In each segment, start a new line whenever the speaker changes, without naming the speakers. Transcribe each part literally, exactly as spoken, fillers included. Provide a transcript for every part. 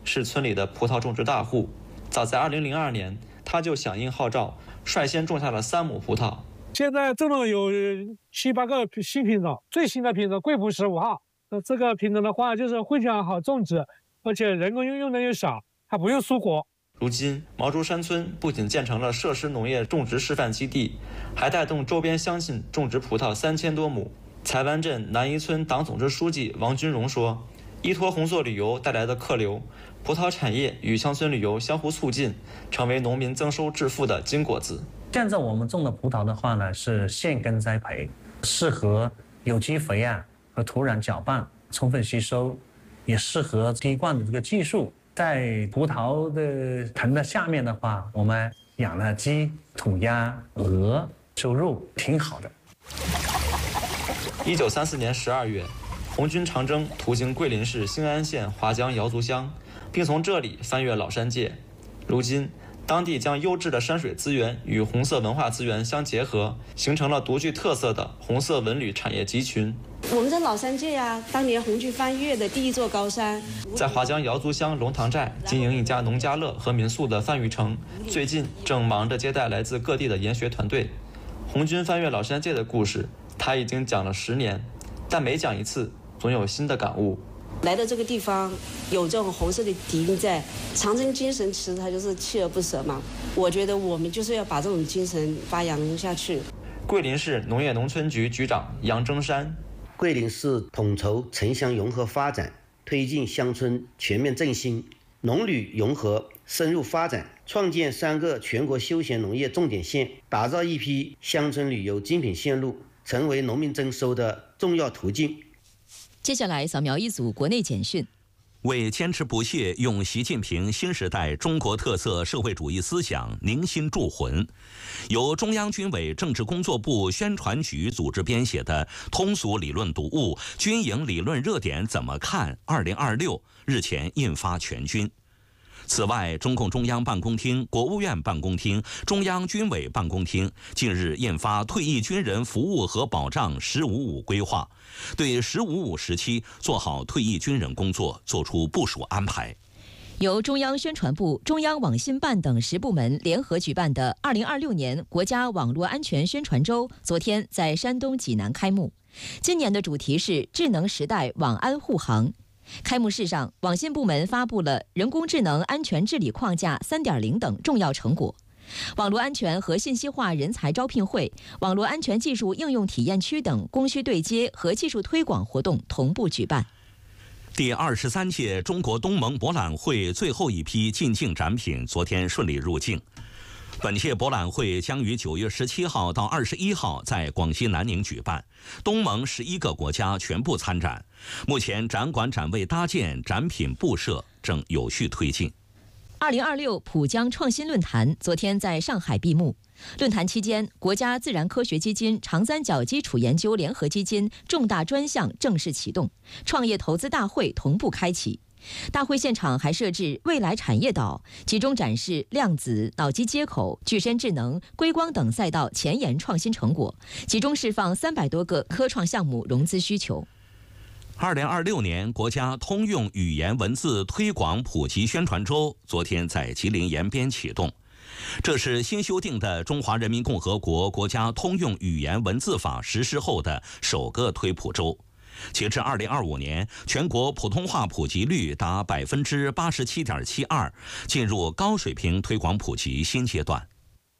是村里的葡萄种植大户。早在二零零二年，他就响应号召，率先种下了三亩葡萄。
现在种了有七八个新品种，最新的品种贵普十五号。呃，这个品种的话，就是非常好种植，而且人工用用的又少，还不用疏果。
如今，毛竹山村不仅建成了设施农业种植示范基地，还带动周边乡亲种植葡萄三千多亩。柴湾镇南一村党总支书记王军荣说，依托红色旅游带来的客流，葡萄产业与乡村旅游相互促进，成为农民增收致富的金果子。
现在我们种的葡萄的话呢，是现根栽培，适合有机肥啊和土壤搅拌充分吸收，也适合滴灌的这个技术。在葡萄的藤的下面的话，我们养了鸡、土鸭、鹅，收入挺好的。
一九三四年十二月，红军长征途经桂林市兴安县华江瑶族乡，并从这里翻越老山界。如今，当地将优质的山水资源与红色文化资源相结合，形成了独具特色的红色文旅产业集群。
我们这老山界啊，当年红军翻越的第一座高山。
在华江瑶族乡龙塘寨经营一家农家乐和民宿的范玉成，最近正忙着接待来自各地的研学团队。红军翻越老山界的故事，他已经讲了十年，但每讲一次，总有新的感悟。
来到这个地方，有这种红色的底蕴在，长征精神其实它就是锲而不舍嘛。我觉得我们就是要把这种精神发扬下去。
桂林市农业农村局局长杨征山，
桂林市统筹城乡融合发展，推进乡村全面振兴，农旅融合深入发展，创建三个全国休闲农业重点县，打造一批乡村旅游精品线路，成为农民增收的重要途径。
接下来扫描一组国内简讯。
为坚持不懈用习近平新时代中国特色社会主义思想凝心铸魂，由中央军委政治工作部宣传局组织编写的通俗理论读物《军营理论热点怎么看二零二六》日前印发全军。此外，中共中央办公厅、国务院办公厅、中央军委办公厅近日印发《退役军人服务和保障“十五五”规划》，对“十五五”时期做好退役军人工作作出部署安排。
由中央宣传部、中央网信办等十部门联合举办的二零二六年国家网络安全宣传周，昨天在山东济南开幕。今年的主题是智能时代网安护航。开幕式上，网信部门发布了人工智能安全治理框架 三点零 等重要成果。网络安全和信息化人才招聘会、网络安全技术应用体验区等供需对接和技术推广活动同步举办。
第二十三届中国东盟博览会最后一批进境展品昨天顺利入境。本届博览会将于九月十七号到二十一号在广西南宁举办，东盟十一个国家全部参展。目前展馆展位搭建、展品布设正有序推进。
二零二六浦江创新论坛昨天在上海闭幕。论坛期间，国家自然科学基金长三角基础研究联合基金重大专项正式启动，创业投资大会同步开启。大会现场还设置未来产业岛，集中展示量子、脑机接口、具身智能、硅光等赛道前沿创新成果，集中释放三百多个科创项目融资需求。
二零二六年国家通用语言文字推广普及宣传周昨天在吉林延边启动。这是新修订的《中华人民共和国国家通用语言文字法》实施后的首个推普周。截至二零二五年，全国普通话普及率达百分之八十七点七二，进入高水平推广普及新阶段。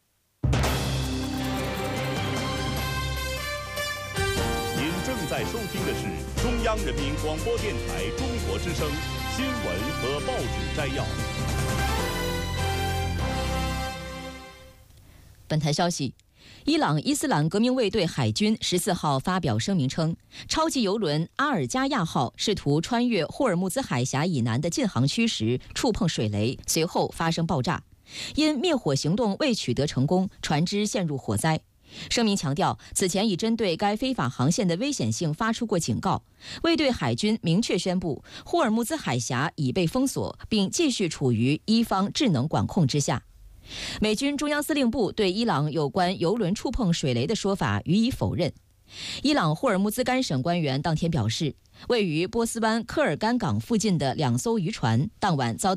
您正在收听的是中央人民广播电台中国之声新闻和报纸摘要。
本台消息。伊朗伊斯兰革命卫队海军十四号发表声明称，超级油轮阿尔加亚号试图穿越霍尔木兹海峡以南的禁航区时触碰水雷，随后发生爆炸。因灭火行动未取得成功，船只陷入火灾。声明强调，此前已针对该非法航线的危险性发出过警告。卫队海军明确宣布，霍尔木兹海峡已被封锁，并继续处于伊方智能管控之下。美军中央司令部对伊朗有关油轮触碰水雷的说法予以否认。伊朗霍尔木兹干省官员当天表示，位于波斯湾科尔干港附近的两艘渔船当晚遭